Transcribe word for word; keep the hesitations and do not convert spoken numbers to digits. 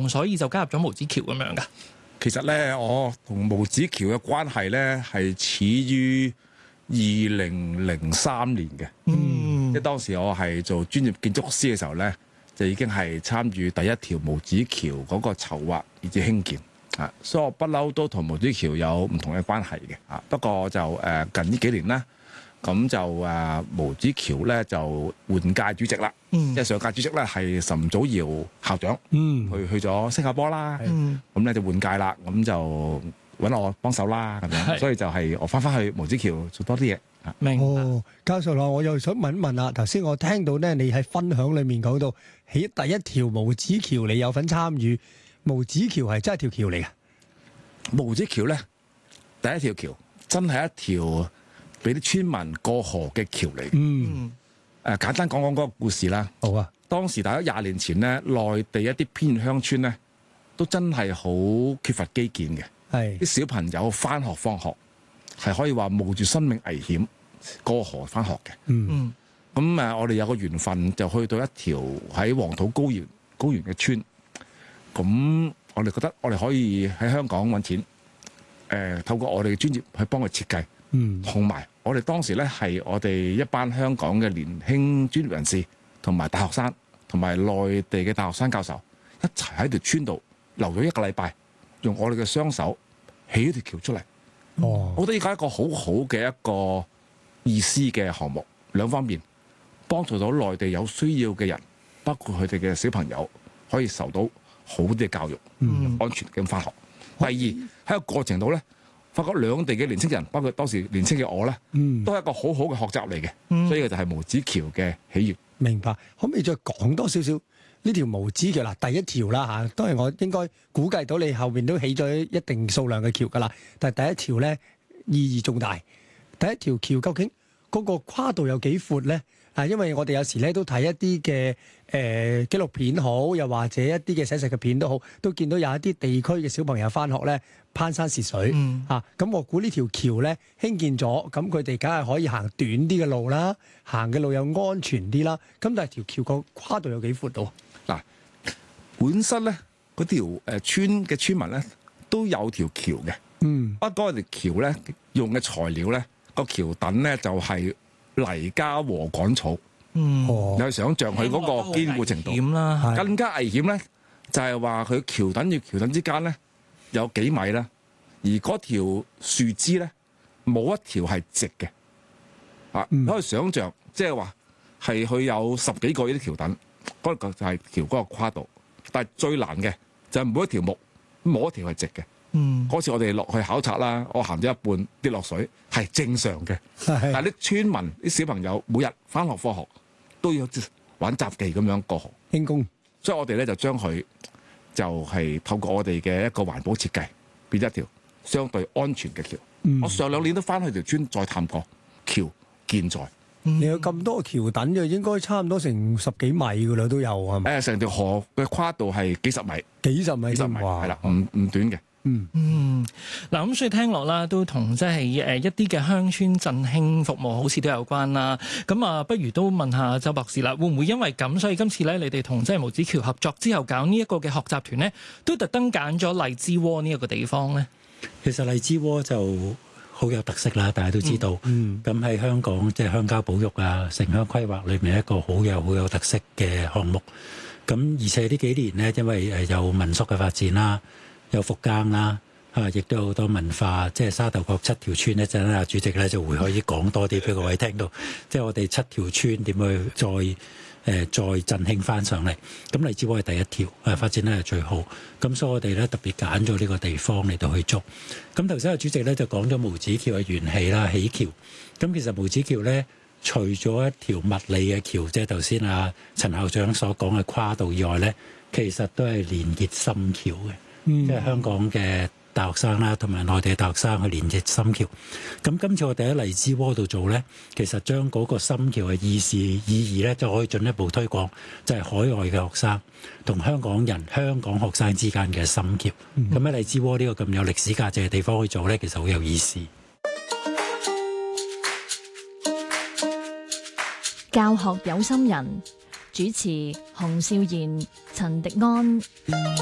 所以就加入咗毛子橋咁樣噶？ 其實咧，我同毛子橋嘅關係咧係始於二零零三年嘅。 嗯， 即係當時我係做專業建築師嘅時候咧，就已經係參與第一條毛子橋嗰個籌劃以至興建啊，所以我不嬲都同毛子橋有唔同嘅關係嘅啊。不過就誒、呃、近呢幾年咧。咁就誒、啊、毛子橋咧就換屆主席啦， 嗯、 即係上屆主席咧係岑祖堯校長， 嗯， 去去咗新加坡啦，咁咧、嗯、就換屆啦，咁就揾我幫手啦，咁樣，所以就係我翻返去毛子橋做多啲嘢。 明哦，教授啦，我又想問一問啦，頭先我聽到咧，你喺分享裡面講到起第一條毛子橋，你有份參與，毛子橋係真係條橋嚟嘅？ 毛子橋咧第一條橋真係一條俾啲村民過河嘅橋嚟。 嗯， 誒簡單講講嗰個故事啦。 好啊。 當時大約廿年前咧，內地一啲偏遠鄉村咧，都真係好缺乏基建嘅。 係啲小朋友翻學放學係可以話冒住生命危險過河翻學嘅。 嗯， 咁誒，我哋有個緣分就去到一條喺黃土高原高原嘅村。咁我哋覺得我哋可以喺香港揾錢。誒，透過我哋嘅專業去幫佢設計。 嗯， 同埋我哋當時咧係我哋一班香港嘅年輕專業人士，同埋大學生，同埋內地嘅大學生教授一齊喺條村度留咗一個禮拜，用我哋嘅雙手起一條橋出嚟。 哦， 我覺得依家一個好好嘅一個意思嘅項目，兩方面幫助到內地有需要嘅人，包括佢哋嘅小朋友可以受到好啲嘅教育， 嗯， 安全咁翻學。第二喺個過程度咧，發覺兩地嘅年青人，包括當時年青嘅我咧， 嗯， 都係一個好好嘅學習嚟嘅。 嗯、 所以就係毛子橋嘅起源。 明白，可唔可以再講多少少呢條毛子橋？嗱，第一條啦嚇，當然我應該估計到你後邊都起咗一定數量嘅橋噶啦，但係第一條咧意義重大。第一條橋究竟嗰個跨度有幾闊咧？啊，因為我哋有時咧都睇一啲嘅誒紀錄片好，又或者一啲嘅寫實嘅片都好，都見到有一啲地區嘅小朋友翻學咧攀山涉水、嗯、啊。咁我估呢條橋咧興建咗，咁佢哋梗係可以行短啲嘅路啦，行嘅路又安全啲啦。咁但係條橋個跨度有幾闊到？嗱， 本身咧嗰條誒村嘅村民咧都有條橋嘅， 嗯， 不過我哋橋咧用嘅材料咧個橋墩咧就係、是。泥加禾稈草， 嗯， 你去想像佢嗰個堅固程度，更加危險咧，就係話佢橋墩與橋墩之間咧有幾米啦，而嗰條樹枝咧冇一條係直嘅，啊、嗯，你可以想像，即係話係佢有十幾個呢啲橋墩，嗰、嗰個就係橋嗰個跨度，但係最難嘅就係每一條木冇一條係直嘅。嗯，嗰次我哋落去考察啦，我行咗一半跌落水係正常嘅，但係啲村民啲小朋友每日翻學放學都要玩雜技咁樣過河輕功， 所以我哋咧就將佢就係透過我哋嘅一個環保設計，變一條相對安全嘅橋。嗯、我上兩年都翻去條村再探過，橋健在。 你有咁多橋墩就應該差唔多成十幾米噶啦，都有係咪？ 誒，成條河嘅跨度係幾十米， 幾十米， 幾十米係啦，唔唔短嘅。 嗯嗯，嗱咁所以聽落啦，都同即係誒一啲嘅鄉村振興服務好似都有關啦。咁啊，不如都問下周博士啦，會唔會因為咁，所以今次咧你哋同即係毛子橋合作之後搞呢一個嘅學習團咧，都特登揀咗荔枝窩呢一個地方咧？ 其實荔枝窩就好有特色啦，大家都知道。嗯，咁喺香港即係鄉郊保育啊、城鄉規劃裏面一個好有好有特色嘅項目。咁而且呢幾年咧，因為誒有民宿嘅發展啦。有復耕啦，啊，亦都有好多文化，即係沙頭角七條村一陣咧，主席咧就會可以講多啲俾各位聽到，即係我哋七條村點去再誒、呃、再振興翻上嚟。咁荔枝窩係第一條，誒發展咧係最好。咁所以我哋咧特別揀咗呢個地方嚟到去做。咁頭先阿主席咧就講咗毛子橋嘅緣起啦，起橋。咁其實毛子橋咧，除咗一條物理嘅橋，即係頭先阿陳校長所講嘅跨度以外咧，其實都係連結心橋嘅。即係香港嘅大學生啦，同埋內地嘅大學生去連接心橋。咁今次我哋喺荔枝窩度做咧，其實將嗰個心橋嘅意思意義咧，就可以進一步推廣，就係海外嘅學生同香港人、香港學生之間嘅心橋。咁喺荔枝窩呢個咁有歷史價值嘅地方去做咧，其實好有意思。 教學有心人，主持洪少賢、陳迪安。